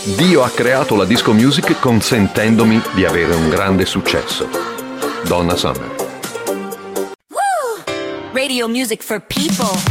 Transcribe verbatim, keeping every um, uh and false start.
Dio ha creato la disco music consentendomi di avere un grande successo. Donna Summer. Woo! Radio music for people.